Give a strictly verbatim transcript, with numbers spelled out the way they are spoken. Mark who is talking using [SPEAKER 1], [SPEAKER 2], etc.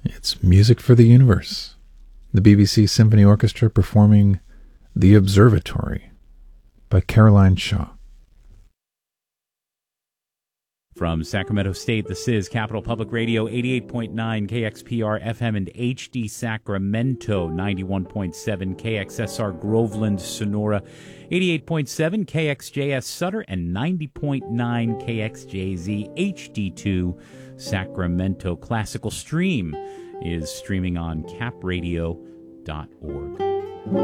[SPEAKER 1] It's Music for the Universe. The B B C Symphony Orchestra performing The Observatory by Caroline Shaw.
[SPEAKER 2] From Sacramento State, this is Capital Public Radio, eighty-eight point nine K X P R F M and H D Sacramento, ninety-one point seven K X S R Groveland, Sonora, eighty-eight point seven K X J S Sutter, and ninety point nine K X J Z H D two Sacramento. Classical Stream is streaming on cap radio dot org.